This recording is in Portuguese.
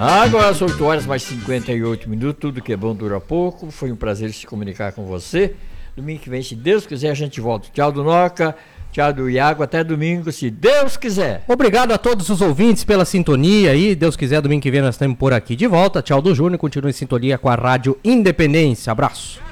Agora são 8 horas mais 58 minutos, tudo que é bom dura pouco. Foi um prazer se comunicar com você. Domingo que vem, se Deus quiser, a gente volta. Tchau do Noca, tchau do Iago, até domingo, se Deus quiser. Obrigado a todos os ouvintes pela sintonia aí. Deus quiser, domingo que vem nós estamos por aqui de volta. Tchau do Júnior, continue em sintonia com a Rádio Independência. Abraço.